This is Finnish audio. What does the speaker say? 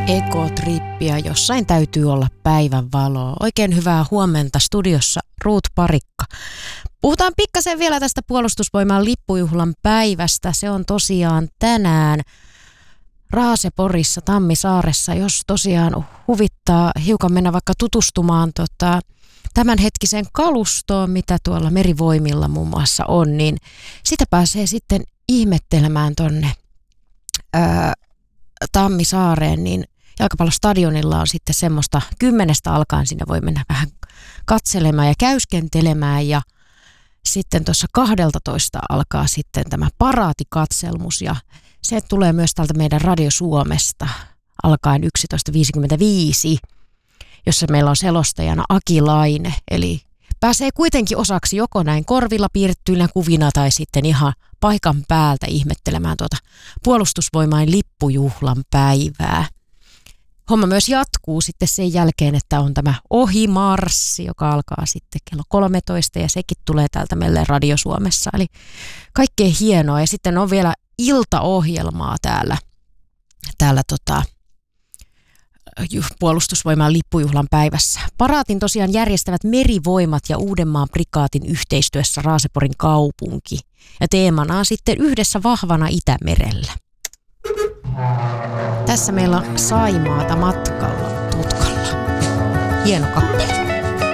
Ekotrippiä, jossain täytyy olla päivän valoa. Oikein hyvää huomenta studiossa Ruut Parikka. Puhutaan pikkasen vielä tästä Puolustusvoimain lippujuhlan päivästä. Se on tosiaan tänään Raaseporissa, Tammisaaressa. Jos tosiaan huvittaa hiukan mennä vaikka tutustumaan tämänhetkiseen kalustoon, mitä tuolla merivoimilla muun muassa on, niin sitä pääsee sitten ihmettelemään tonne Tammisaareen, niin jalkapallostadionilla on sitten semmoista 10 alkaen sinne voi mennä vähän katselemaan ja käyskentelemään ja sitten tuossa 12 alkaa sitten tämä paraatikatselmus ja se tulee myös täältä meidän Radio Suomesta alkaen 11.55, jossa meillä on selostajana Aki Laine, eli pääsee kuitenkin osaksi joko näin korvilla piirrettyinä kuvina tai sitten ihan paikan päältä ihmettelemään tuota Puolustusvoimain lippujuhlan päivää. Homma myös jatkuu sitten sen jälkeen, että on tämä ohimarssi, joka alkaa sitten kello 13 ja sekin tulee täältä meille Radio Suomessa. Eli kaikkea hienoa ja sitten on vielä iltaohjelmaa täällä Puolustusvoimain lippujuhlan päivässä. Paraatin tosiaan järjestävät Merivoimat ja Uudenmaan prikaatin yhteistyössä Raaseporin kaupunki. Ja teemana on sitten yhdessä vahvana Itämerellä. Tässä meillä on Saimaata matkalla tutkalla. Hieno kappale.